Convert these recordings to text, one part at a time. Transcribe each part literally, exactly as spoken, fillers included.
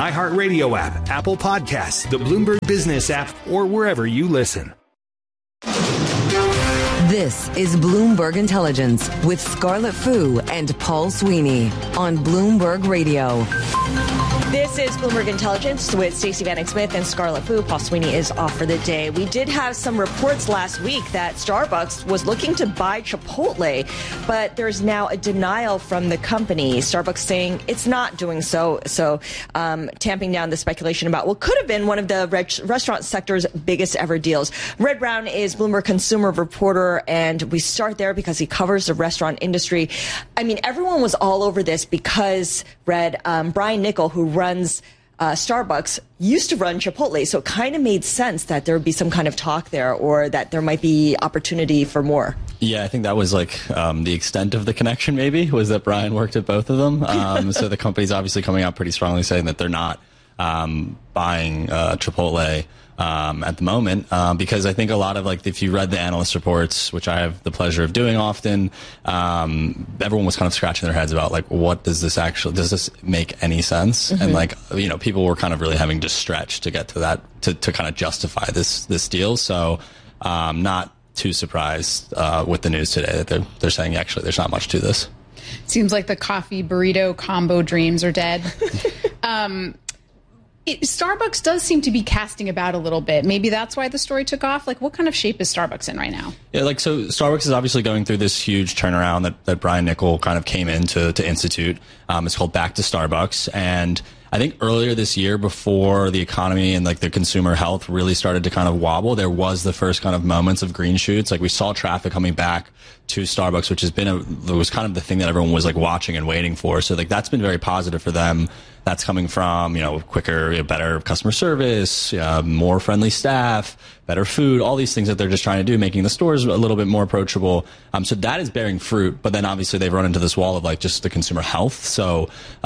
iHeartRadio app, Apple Podcasts, the Bloomberg Business app, or wherever you listen. This is Bloomberg Intelligence with Scarlett Fu and Paul Sweeney on Bloomberg Radio. This is Bloomberg Intelligence with Stacey Vanek Smith and Scarlett Fu. Paul Sweeney is off for the day. We did have some reports last week that Starbucks was looking to buy Chipotle, but there's now a denial from the company. Starbucks saying it's not doing so, so um, tamping down the speculation about what could have been one of the re- restaurant sector's biggest ever deals. Red Brown is Bloomberg consumer reporter, and we start there because he covers the restaurant industry. I mean, everyone was all over this because, Red, um, Brian Niccol, who runs uh, Starbucks, used to run Chipotle. So it kind of made sense that there would be some kind of talk there, or that there might be opportunity for more. Yeah, I think that was like um, the extent of the connection, maybe, was that Brian worked at both of them. Um, so the company's obviously coming out pretty strongly saying that they're not um, buying uh, Chipotle um, at the moment, uh, because I think a lot of, like, if you read the analyst reports, which I have the pleasure of doing often, um, everyone was kind of scratching their heads about, like, what does this actually, does this make any sense? Mm-hmm. And, like, you know, people were kind of really having to stretch to get to that, to, to kind of justify this, this deal. So, um, not too surprised, uh, with the news today that they're, they're saying actually there's not much to this. Seems like the coffee burrito combo dreams are dead. um, It, Starbucks does seem to be casting about a little bit. Maybe that's why the story took off. Like, what kind of shape is Starbucks in right now? Yeah, like, so Starbucks is obviously going through this huge turnaround that, that Brian Niccol kind of came in to, to institute. Um, it's called Back to Starbucks. And I think earlier this year, before the economy and like the consumer health really started to kind of wobble, there was the first kind of moments of green shoots. Like, we saw traffic coming back to Starbucks, which has been a, it was kind of the thing that everyone was like watching and waiting for. So like, that's been very positive for them. That's coming from, you know, quicker, you know, better customer service, uh, more friendly staff, better food, all these things that they're just trying to do, making the stores a little bit more approachable. Um, so that is bearing fruit. But then obviously they've run into this wall of like just the consumer health. So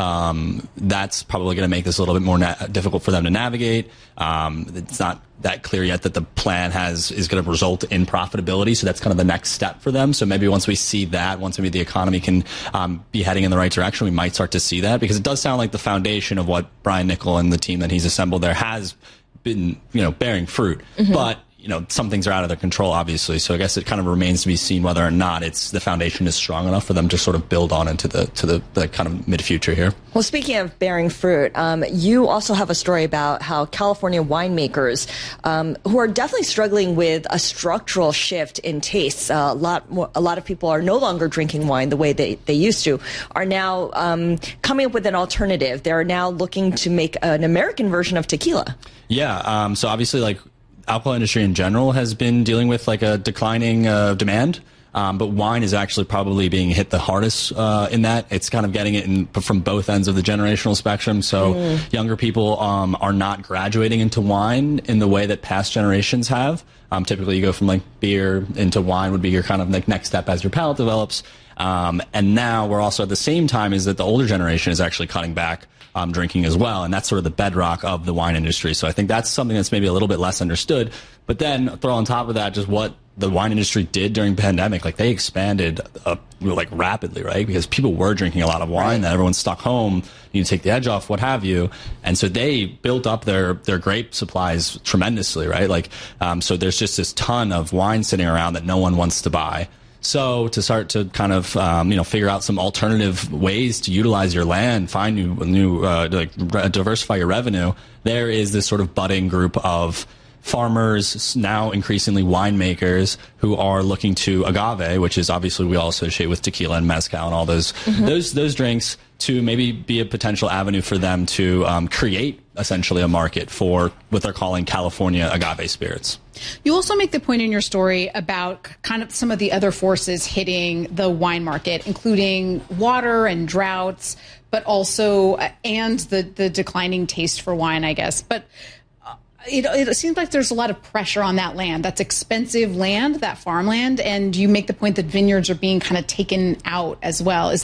um, that's probably going to make this a little bit more na- difficult for them to navigate. Um, it's not that clear yet that the plan has is going to result in profitability. So that's kind of the next step for them. So maybe once we see that, once maybe the economy can um, be heading in the right direction, we might start to see that, because it does sound like the foundation of what Brian Niccol and the team that he's assembled there has been, you know, bearing fruit. Mm-hmm. But you know, some things are out of their control, obviously. So I guess it kind of remains to be seen whether or not it's the foundation is strong enough for them to sort of build on into the to the, the kind of mid future here. Well, speaking of bearing fruit, um, you also have a story about how California winemakers, um, who are definitely struggling with a structural shift in tastes, uh, a lot more, a lot of people are no longer drinking wine the way they, they used to, are now um, coming up with an alternative. They're now looking to make an American version of tequila. Yeah. Um, so obviously, like, alcohol industry in general has been dealing with like a declining uh, demand. Um, but wine is actually probably being hit the hardest uh, in that. It's kind of getting it in, from both ends of the generational spectrum. So mm. younger people um, are not graduating into wine in the way that past generations have. Um, typically, you go from like beer into wine would be your kind of like next step as your palate develops. Um, and now we're also at the same time is that the older generation is actually cutting back um, drinking as well. And that's sort of the bedrock of the wine industry. So I think that's something that's maybe a little bit less understood. But then throw on top of that just what the wine industry did during the pandemic. Like, they expanded uh, like rapidly, right? Because people were drinking a lot of wine, right. That everyone's stuck home. You take the edge off, what have you. And so they built up their, their grape supplies tremendously, right? Like, um, so there's just this ton of wine sitting around that no one wants to buy. So to start to kind of, um, you know, figure out some alternative ways to utilize your land, find new, new, uh, like re- diversify your revenue, there is this sort of budding group of farmers, now increasingly winemakers, who are looking to agave, which is obviously we all associate with tequila and mezcal and all those mm-hmm. those those drinks, to maybe be a potential avenue for them to um, create essentially a market for what they're calling California agave spirits. You also make the point in your story about kind of some of the other forces hitting the wine market, including water and droughts, but also uh, and the the declining taste for wine, I guess. But It, it seems like there's a lot of pressure on that land. That's expensive land, that farmland. And you make the point that vineyards are being kind of taken out as well. Is that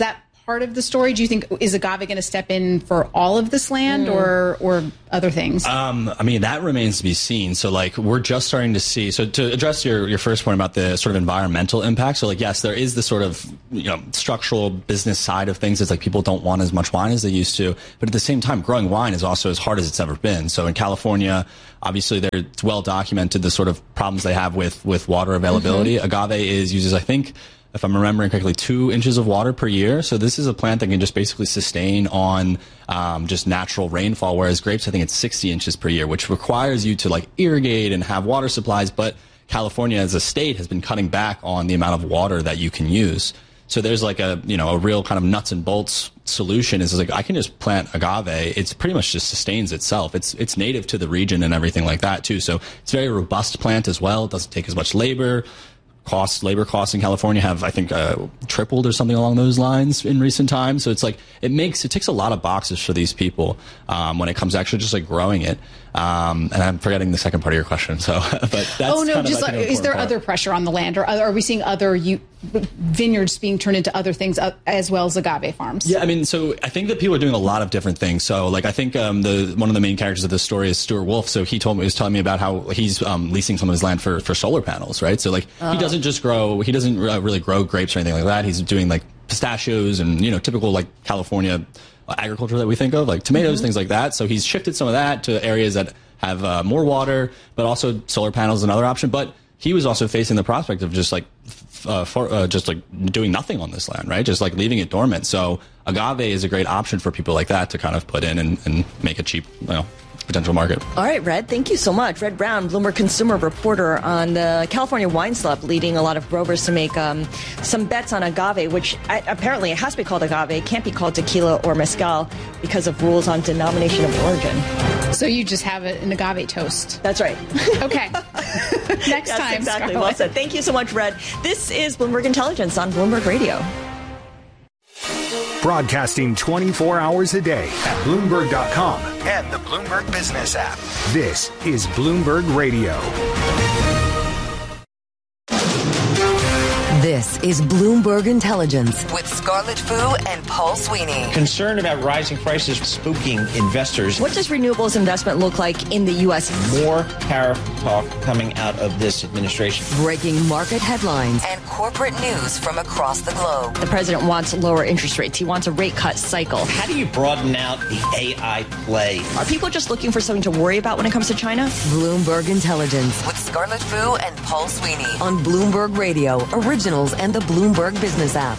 part of the story? Do you think, is agave going to step in for all of this land mm. or or other things? Um, I mean, that remains to be seen. So like we're just starting to see, so to address your, your first point about the sort of environmental impact. So like, yes, there is the sort of, you know, structural business side of things. It's like people don't want as much wine as they used to. But at the same time, growing wine is also as hard as it's ever been. So in California, obviously there, it's well documented the sort of problems they have with, with water availability. Mm-hmm. Agave is uses, I think, if I'm remembering correctly, two inches of water per year. So this is a plant that can just basically sustain on um, just natural rainfall, whereas grapes, I think it's sixty inches per year, which requires you to like irrigate and have water supplies. But California as a state has been cutting back on the amount of water that you can use. So there's like a, you know, a real kind of nuts and bolts solution is like, I can just plant agave. It's pretty much just sustains itself. It's, it's native to the region and everything like that too. So it's a very robust plant as well. It doesn't take as much labor. Costs, labor costs in California have, I think, uh, tripled or something along those lines in recent times. So it's like, it makes, it ticks a lot of boxes for these people, um, when it comes to actually just like growing it. Um, and I'm forgetting the second part of your question. So, but that's oh no, kind just of like like, is there part. other pressure on the land, or are we seeing other you, vineyards being turned into other things uh, as well as agave farms? Yeah, I mean, so I think that people are doing a lot of different things. So, like, I think um, the one of the main characters of this story is Stuart Wolf. So he told me, he was telling me about how he's um, leasing some of his land for for solar panels, right? So like, uh-huh. he doesn't just grow, he doesn't uh, really grow grapes or anything like that. He's doing like pistachios and, you know, typical like California agriculture that we think of, like tomatoes, mm-hmm. things like that. So he's shifted some of that to areas that have uh, more water, but also solar panels is another option. But he was also facing the prospect of just like, uh, for, uh, just like doing nothing on this land, right? Just like leaving it dormant. So agave is a great option for people like that to kind of put in and, and make a cheap, you know, potential market. All right, Red, thank you so much. Red Brown, Bloomberg consumer reporter on the California wine slump, leading a lot of growers to make um, some bets on agave, which I, apparently it has to be called agave. It can't be called tequila or mezcal because of rules on denomination of origin. So you just have an agave toast. That's right. Okay. Next yes, time, exactly. Scarlett. Well said. Thank you so much, Red. This is Bloomberg Intelligence on Bloomberg Radio. Broadcasting twenty-four hours a day at Bloomberg dot com and the Bloomberg Business app. This is Bloomberg Radio. This is Bloomberg Intelligence with Scarlett Fu and Paul Sweeney. Concern about rising prices spooking investors. What does renewables investment look like in the U S? More tariff talk coming out of this administration. Breaking market headlines and corporate news from across the globe. The president wants lower interest rates. He wants a rate cut cycle. How do you broaden out the A I play? Are people just looking for something to worry about when it comes to China? Bloomberg Intelligence with Scarlett Fu and Paul Sweeney on Bloomberg Radio, originals and the Bloomberg Business app.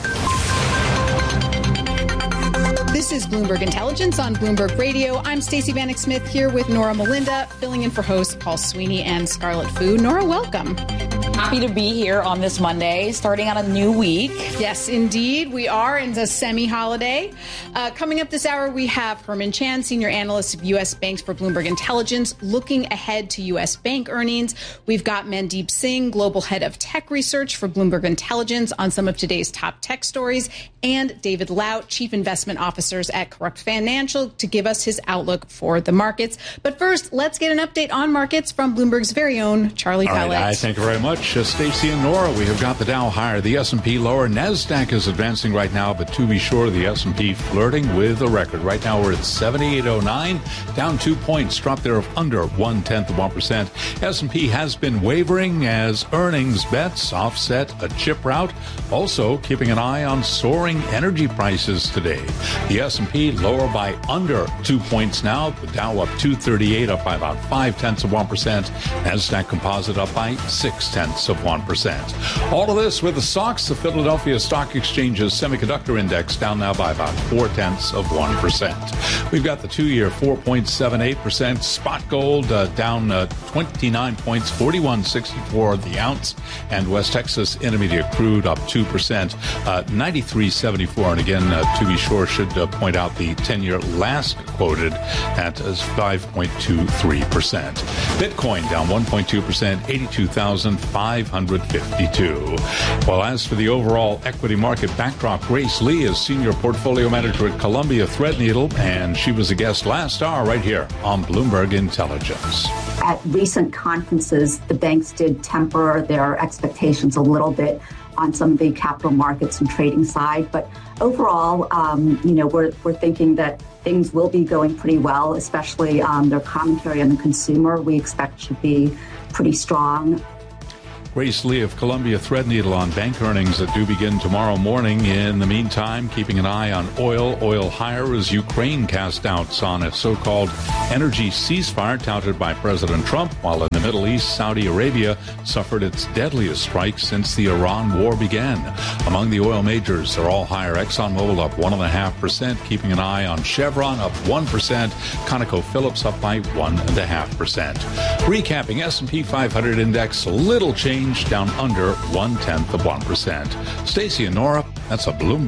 This is Bloomberg Intelligence on Bloomberg Radio. I'm Stacey Vanek Smith here with Nora Melinda, filling in for hosts Paul Sweeney and Scarlett Fu. Nora, welcome. Happy to be here on this Monday, starting on a new week. Yes, indeed. We are in the semi-holiday. Uh, coming up this hour, we have Herman Chan, senior analyst of U S banks for Bloomberg Intelligence, looking ahead to U S bank earnings. We've got Mandeep Singh, global head of tech research for Bloomberg Intelligence, on some of today's top tech stories, and David Laut, chief investment officers at Corrupt Financial, to give us his outlook for the markets. But first, let's get an update on markets from Bloomberg's very own Charlie All Pellet. right, I thank you very much, uh, Stacey and Nora. We have got the Dow higher, the S and P lower. NASDAQ is advancing right now, but to be sure, the S and P flirting with a record. Right now, we're at seventy-eight oh nine, down two points, drop there of under one-tenth of one percent. S and P has been wavering as earnings bets offset a chip rout. Also, keeping an eye on soaring energy prices today. The S and P lower by under two points now. The Dow up two thirty-eight, up by about five-tenths of one percent. NASDAQ Composite up by six-tenths of one percent. All of this with the S O X, the Philadelphia Stock Exchange's semiconductor index, down now by about four-tenths of one percent. We've got the two-year four point seven eight percent. Spot gold uh, down uh, twenty-nine points, forty-one sixty-four the ounce. And West Texas Intermediate crude up two percent, uh, ninety-three seventy-four. And again, uh, to be sure, should uh, point out the ten-year last quoted at uh, five point two three percent. Bitcoin down one point two percent, eighty-two thousand five hundred fifty-two. Well, as for the overall equity market backdrop, Grace Lee is senior portfolio manager at Columbia Threadneedle, and she was a guest last hour right here on Bloomberg Intelligence. At recent conferences, the banks did temper their expectations a little bit on some of the capital markets and trading side. But overall, um, you know, we're, we're thinking that things will be going pretty well, especially um, their commentary on the consumer we expect should be pretty strong. Grace Lee of Columbia Threadneedle on bank earnings that do begin tomorrow morning. In the meantime, keeping an eye on oil. Oil higher as Ukraine cast doubts on a so-called energy ceasefire touted by President Trump, while in the Middle East, Saudi Arabia suffered its deadliest strike since the Iran war began. Among the oil majors, they're all higher. ExxonMobil up one point five percent, keeping an eye on Chevron up one percent, ConocoPhillips up by one point five percent. Recapping, S and P five hundred index, little change, down under one-tenth of one percent. Stacey and Nora, that's a Bloomberg.